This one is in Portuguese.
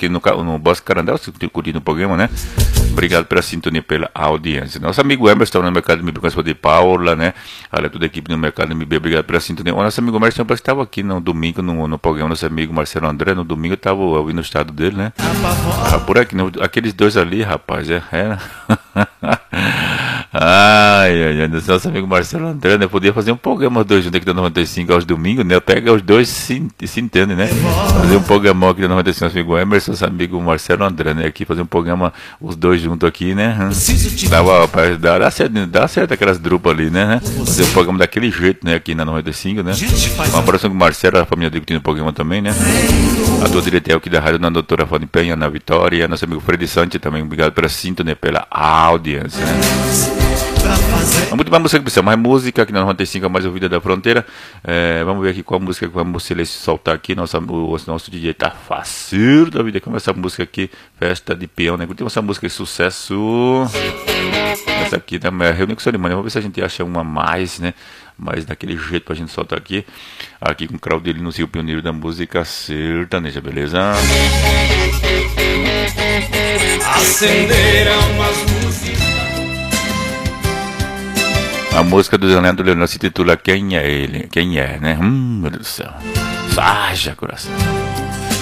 aqui no Bosque Carandel, curtindo o programa, né? Obrigado pela sintonia, pela audiência. Nosso amigo Emerson está no Mercado MB com a esposa de Paula, né? Olha, toda a equipe do Mercado MB, obrigado pela sintonia. O nosso amigo Marcelo estava aqui no domingo, no programa, nosso amigo Marcelo André, no domingo eu estava ouvindo o estado dele, né? Por aqui, aqueles dois ali, rapaz, ai, nosso amigo Marcelo André, né? Podia fazer um programa os dois juntos aqui da 95 aos domingos, né? Pega os dois se entendem, né? Fazer um programa aqui da 95, nosso amigo Emerson, nosso amigo Marcelo André, né? Aqui fazer um programa, os dois juntos aqui, né? Dá certo aquelas drupas ali, né? Fazer um programa daquele jeito, né? Aqui na 95, né? Um abraço com o Marcelo, a família dele que tem no programa também, né? A tua diretora aqui da rádio, na doutora Fanny Penha, na Vitória, nosso amigo Freddy Santos também, obrigado pela sintonia, pela audiência, né? Muito mais música que precisa, mais música aqui na 95, a mais ouvida da fronteira. Vamos ver aqui qual música que vamos soltar aqui. Nosso DJ tá fácil da vida com essa música aqui, Festa de Peão, né? Curtimos essa música de sucesso. Essa aqui, né? Reunião com o Solimani. Vamos ver se a gente acha uma mais, né? Mas daquele jeito pra gente soltar aqui. Aqui com o Claudelino, o pioneiro da música sertaneja, beleza? Acenderam as luzes. A música do Leonardo Leonel se titula Quem é Ele? Quem é, né? Meu Deus do céu. Saja, coração.